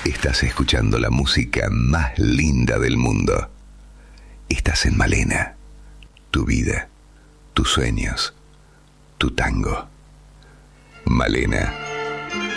Estás escuchando la música más linda del mundo. Estás en Malena. Tu vida, tus sueños, tu tango. Malena.